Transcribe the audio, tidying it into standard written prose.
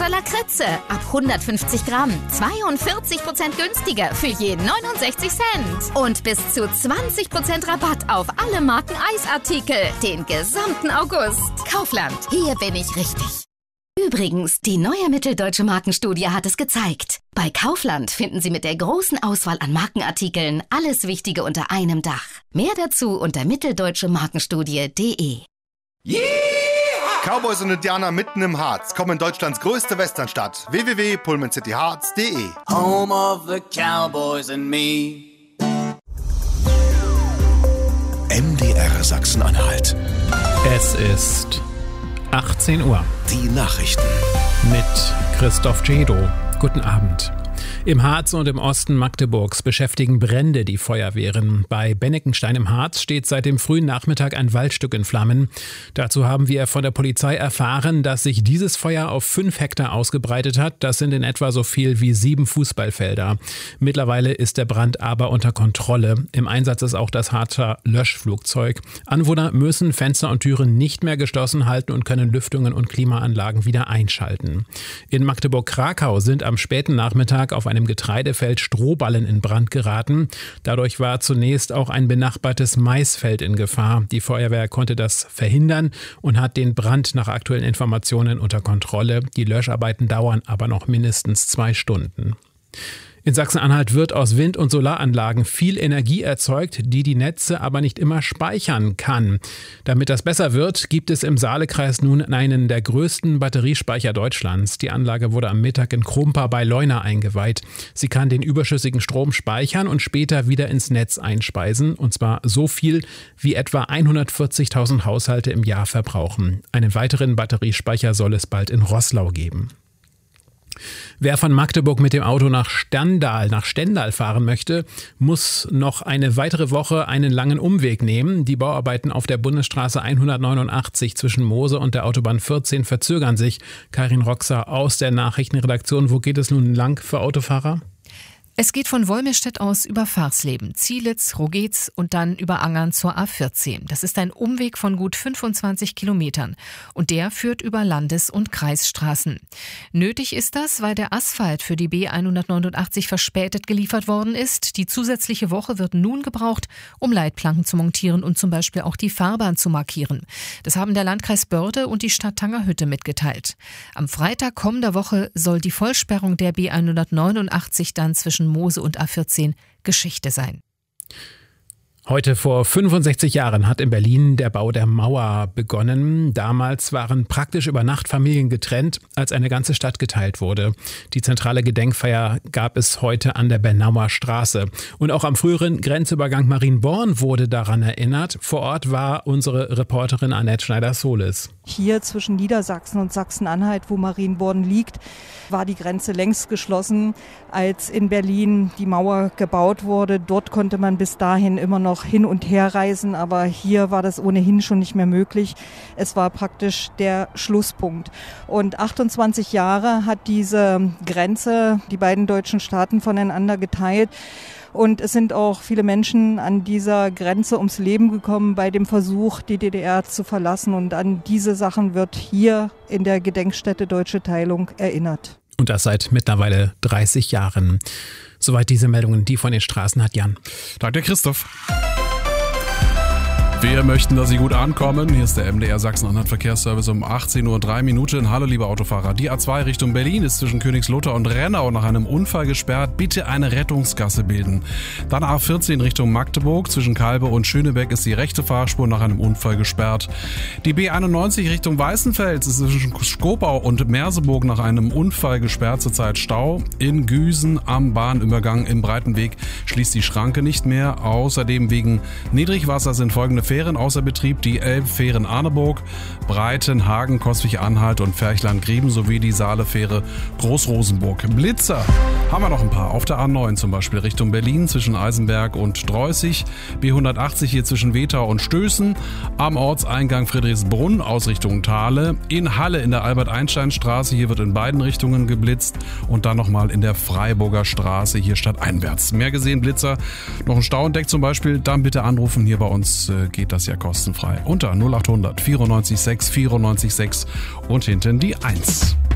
oder Lakritze. Ab 150 Gramm 42% günstiger für je 69 Cent. Und bis zu 20% Rabatt auf alle Marken Eisartikel. Den gesamten August. Kaufland, hier bin ich richtig. Übrigens, die neue Mitteldeutsche Markenstudie hat es gezeigt. Bei Kaufland finden Sie mit der großen Auswahl an Markenartikeln alles Wichtige unter einem Dach. Mehr dazu unter mitteldeutschemarkenstudie.de. Yeah! Cowboys und Indianer mitten im Harz kommen in Deutschlands größte Westernstadt. www.pullmancityharz.de. Home of the Cowboys and me. MDR Sachsen-Anhalt. Es ist 18 Uhr. Die Nachrichten. Mit Christoph Cedo. Guten Abend. Im Harz und im Osten Magdeburgs beschäftigen Brände die Feuerwehren. Bei Benneckenstein im Harz steht seit dem frühen Nachmittag ein Waldstück in Flammen. Dazu haben wir von der Polizei erfahren, dass sich dieses Feuer auf 5 Hektar ausgebreitet hat. Das sind in etwa so viel wie 7 Fußballfelder. Mittlerweile ist der Brand aber unter Kontrolle. Im Einsatz ist auch das Harzer Löschflugzeug. Anwohner müssen Fenster und Türen nicht mehr geschlossen halten und können Lüftungen und Klimaanlagen wieder einschalten. In Magdeburg-Krakau sind am späten Nachmittag auf einem Getreidefeld Strohballen in Brand geraten. Dadurch war zunächst auch ein benachbartes Maisfeld in Gefahr. Die Feuerwehr konnte das verhindern und hat den Brand nach aktuellen Informationen unter Kontrolle. Die Löscharbeiten dauern aber noch mindestens 2 Stunden. In Sachsen-Anhalt wird aus Wind- und Solaranlagen viel Energie erzeugt, die die Netze aber nicht immer speichern kann. Damit das besser wird, gibt es im Saalekreis nun einen der größten Batteriespeicher Deutschlands. Die Anlage wurde am Mittag in Krumpa bei Leuna eingeweiht. Sie kann den überschüssigen Strom speichern und später wieder ins Netz einspeisen. Und zwar so viel, wie etwa 140.000 Haushalte im Jahr verbrauchen. Einen weiteren Batteriespeicher soll es bald in Roßlau geben. Wer von Magdeburg mit dem Auto nach Stendal fahren möchte, muss noch eine weitere Woche einen langen Umweg nehmen. Die Bauarbeiten auf der Bundesstraße 189 zwischen Moose und der Autobahn 14 verzögern sich. Karin Roxer aus der Nachrichtenredaktion. Wo geht es nun lang für Autofahrer? Es geht von Wolmirstedt aus über Farsleben, Zielitz, Rogetz und dann über Angern zur A14. Das ist ein Umweg von gut 25 Kilometern und der führt über Landes- und Kreisstraßen. Nötig ist das, weil der Asphalt für die B189 verspätet geliefert worden ist. Die zusätzliche Woche wird nun gebraucht, um Leitplanken zu montieren und zum Beispiel auch die Fahrbahn zu markieren. Das haben der Landkreis Börde und die Stadt Tangerhütte mitgeteilt. Am Freitag kommender Woche soll die Vollsperrung der B189 dann zwischen Moose und A14 Geschichte sein. Heute vor 65 Jahren hat in Berlin der Bau der Mauer begonnen. Damals waren praktisch über Nacht Familien getrennt, als eine ganze Stadt geteilt wurde. Die zentrale Gedenkfeier gab es heute an der Bernauer Straße. Und auch am früheren Grenzübergang Marienborn wurde daran erinnert. Vor Ort war unsere Reporterin Annette Schneider-Solis. Hier zwischen Niedersachsen und Sachsen-Anhalt, wo Marienborn liegt, war die Grenze längst geschlossen, als in Berlin die Mauer gebaut wurde. Dort konnte man bis dahin immer noch hin und her reisen, aber hier war das ohnehin schon nicht mehr möglich. Es war praktisch der Schlusspunkt. Und 28 Jahre hat diese Grenze die beiden deutschen Staaten voneinander geteilt. Und es sind auch viele Menschen an dieser Grenze ums Leben gekommen bei dem Versuch, die DDR zu verlassen. Und an diese Sachen wird hier in der Gedenkstätte Deutsche Teilung erinnert. Und das seit mittlerweile 30 Jahren. Soweit diese Meldungen, die von den Straßen hat Jan. Danke, Christoph. Wir möchten, dass Sie gut ankommen. Hier ist der MDR Sachsen-Anhalt Verkehrsservice um 18:03 Uhr. Hallo, liebe Autofahrer. Die A2 Richtung Berlin ist zwischen Königslutter und Rennau nach einem Unfall gesperrt. Bitte eine Rettungsgasse bilden. Dann A14 Richtung Magdeburg. Zwischen Kalbe und Schönebeck ist die rechte Fahrspur nach einem Unfall gesperrt. Die B91 Richtung Weißenfels ist zwischen Skopau und Merseburg nach einem Unfall gesperrt. Zurzeit Stau. In Güsen am Bahnübergang im Breitenweg schließt die Schranke nicht mehr. Außerdem wegen Niedrigwasser sind folgende Fähren außer Betrieb, die Elbfähren Arneburg, Breitenhagen, Coswig-Anhalt und Ferchland-Grieben sowie die Saalefähre Großrosenburg. Blitzer haben wir noch ein paar. Auf der A9 zum Beispiel Richtung Berlin zwischen Eisenberg und Dreußig, B180 hier zwischen Wetau und Stößen, am Ortseingang Friedrichsbrunn aus Richtung Thale, in Halle in der Albert-Einstein-Straße, hier wird in beiden Richtungen geblitzt und dann nochmal in der Freiburger Straße, hier stadteinwärts. Mehr gesehen Blitzer, noch ein Stau entdeckt zum Beispiel, dann bitte anrufen, hier bei uns geht das ja kostenfrei. Unter 0800 94 6 94 6 und hinten die 1.